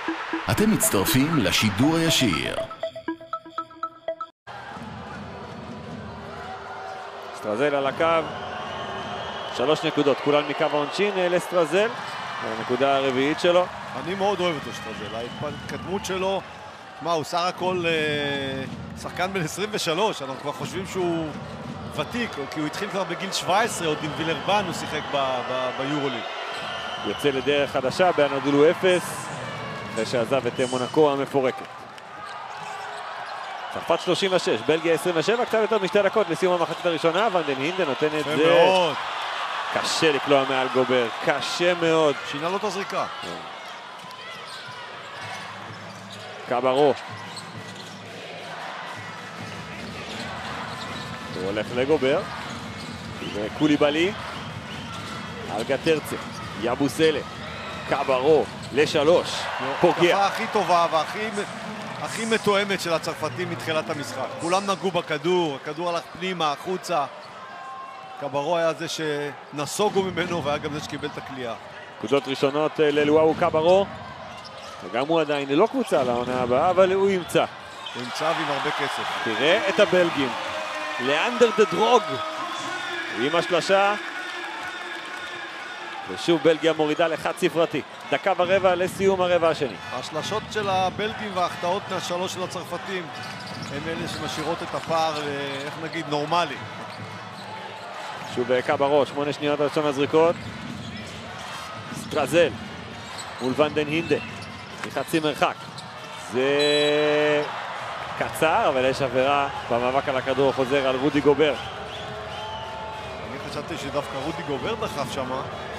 אתם מצטרפים לשידור הישיר. סטרזל על הקו, 3 נקודות, כולן מקו העונשין לסטרזל, הנקודה הרביעית שלו. אני מאוד אוהב אותו סטרזל, ההתקדמות שלו, הוא סך הכל שחקן בן 23, אנחנו כבר חושבים שהוא ותיק, כי הוא התחיל כבר בגיל 17, עוד עם וילרבן הוא שיחק ביורוליג. יוצא לדרך חדשה באנדולו 0, אחרי שעזב את מונקו המפורקת. צרפת 36, בלגיה 27, קצת יותר משתי דקות לסיום המחצית הראשונה, ונדן הינדה נותן את זה. מאוד. קשה לקלוע מעל גובר, קשה מאוד. שינה לו את הזריקה. קברו. הוא הולך לגובר. וקוליבלי. אלגה תרצה. יבוסלה. קברו. לשלוש. פוגע. התקפה הכי טובה והכי מתואמת של הצרפתים מתחילת המשחק. כולם נגעו בכדור, הכדור הלך פנימה, החוצה. קברו היה זה שנסוגו ממנו והיה גם זה שקיבל את הקליעה. נקודות ראשונות ללואו קברו. וגם הוא עדיין לא קבוצה לעונה הבאה, אבל הוא ימצא. הוא ימצא ועם הרבה כסף. תראה את הבלגים. לאנדר דה דרוג. עם השלשה. ושוב בלגיה מורידה לחד ספרתי. דקה ורבע לסיום הרבע השני. השלשות של הבלגים וההחטאות מהשלוש של הצרפתים הם אלה שמשאירות את הפער, איך נגיד, נורמלי. שוב קברו, 8 שניות על ראשון הזריקות. סטרזל מול ונדן הינדה. מחצי מרחק. זה קצר, אבל יש עבירה במאבק על הכדור, חוזר על רודי גובר. אני חשבתי שדווקא רודי גובר דחף שמה.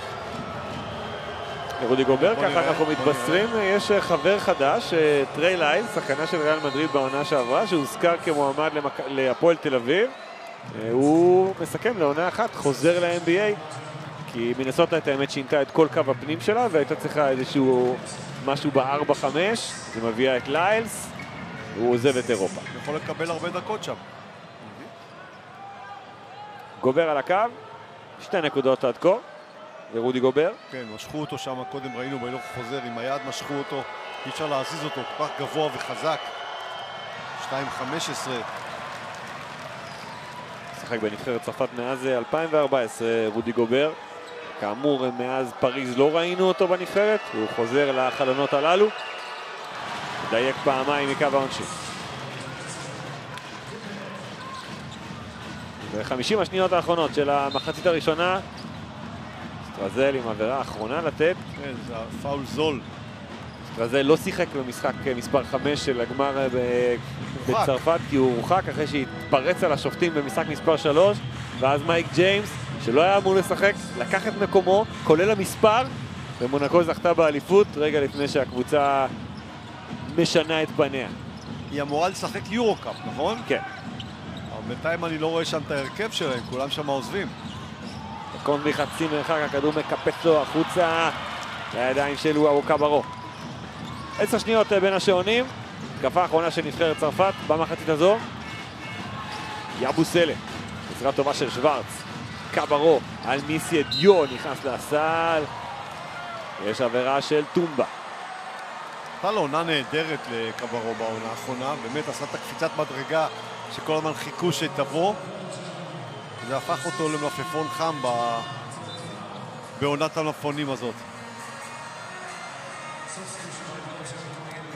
רודי גובר, ככה אנחנו מתבשרים, יש חבר חדש, טריי ליילס, שחקנה של ריאל מדריד בעונה שעברה, שהוזכר כמועמד להפועל תל אביב. הוא מסכם לעונה אחת, חוזר ל-NBA, כי מינסוטה את האמת שינתה את כל קו הפנים שלה, והייתה צריכה איזשהו משהו ב-4-5, זה מביאה את ליילס, הוא עוזב את אירופה. יכול לקבל הרבה דקות שם. גובר על הקו, 2 נקודות עד כה. ורודי גובר. כן, משכו אותו שם, קודם ראינו בהילוך חוזר, עם היד משכו אותו, אי אפשר להזיז אותו, כל כך גבוה וחזק. 2-15. שחק בנבחרת צרפת מאז 2014, רודי גובר. כאמור, מאז פריז לא ראינו אותו בנבחרת, הוא חוזר לחלונות הללו. דייק פעמיים מקו העונשין. ו50 השניות האחרונות של המחצית הראשונה. סטרזל עם עבירה האחרונה לתת. כן, זה פאול זול. סטרזל לא שיחק במשחק מספר 5 של הגמר בצרפת, כי הוא הורחק אחרי שהתפרץ על השופטים במשחק מספר 3, ואז מייק ג'יימס, שלא היה אמור לשחק, לקח את מקומו, כולל המספר, ומונקו זכתה באליפות רגע לפני שהקבוצה משנה את פניה. היא אמורה לשחק יורו-קאפ, נכון? כן. אבל בינתיים אני לא רואה שם את ההרכב שלהם, כולם שם עוזבים. קון מחצי מרחק, הכדור מקפץ לו החוצה לידיים של וואו קברו. 10 שניות בין השעונים, התקפה האחרונה של נבחרת צרפת במחצית הזו. יבוסלה, עזרה טובה של שוורץ. קברו על מיסי דיו, נכנס לסל. יש עבירה של טומבה. הייתה לו עונה נהדרת לקברו בעונה האחרונה, באמת עשה את הקפיצת מדרגה שכל הזמן חיכו שתבוא. זה הפך אותו למלפפון חם בעונת המלפפונים הזאת.